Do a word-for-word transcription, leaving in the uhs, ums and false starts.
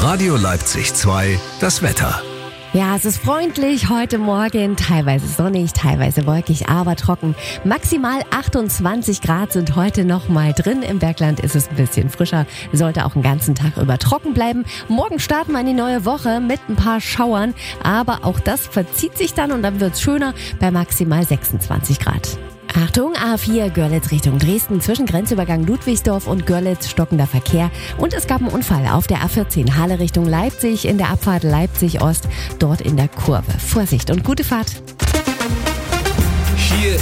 Radio Leipzig zwei, das Wetter. Ja, es ist freundlich heute Morgen, teilweise sonnig, teilweise wolkig, aber trocken. Maximal achtundzwanzig Grad sind heute noch mal drin. Im Bergland ist es ein bisschen frischer, sollte auch den ganzen Tag über trocken bleiben. Morgen starten wir in die neue Woche mit ein paar Schauern, aber auch das verzieht sich dann und dann wird's schöner bei maximal sechsundzwanzig Grad. Achtung, A vier Görlitz Richtung Dresden, zwischen Grenzübergang Ludwigsdorf und Görlitz stockender Verkehr. Und es gab einen Unfall auf der A vierzehn Halle Richtung Leipzig in der Abfahrt Leipzig Ost, dort in der Kurve. Vorsicht und gute Fahrt. Hier